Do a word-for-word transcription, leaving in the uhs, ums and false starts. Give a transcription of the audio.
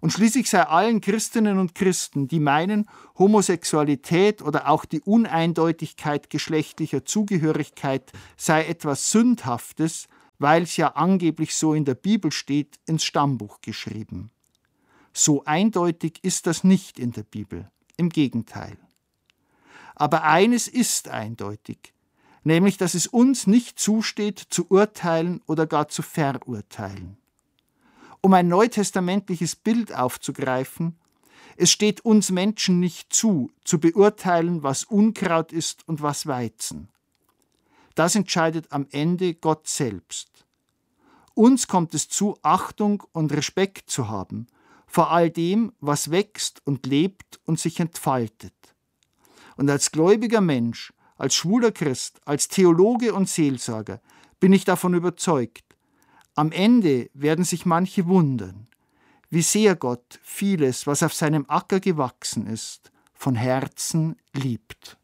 Und schließlich sei allen Christinnen und Christen, die meinen, Homosexualität oder auch die Uneindeutigkeit geschlechtlicher Zugehörigkeit sei etwas Sündhaftes, weil es ja angeblich so in der Bibel steht, ins Stammbuch geschrieben. So eindeutig ist das nicht in der Bibel, im Gegenteil. Aber eines ist eindeutig, nämlich, dass es uns nicht zusteht, zu urteilen oder gar zu verurteilen. Um ein neutestamentliches Bild aufzugreifen, es steht uns Menschen nicht zu, zu beurteilen, was Unkraut ist und was Weizen. Das entscheidet am Ende Gott selbst. Uns kommt es zu, Achtung und Respekt zu haben vor all dem, was wächst und lebt und sich entfaltet. Und als gläubiger Mensch, als schwuler Christ, als Theologe und Seelsorger bin ich davon überzeugt, am Ende werden sich manche wundern, wie sehr Gott vieles, was auf seinem Acker gewachsen ist, von Herzen liebt.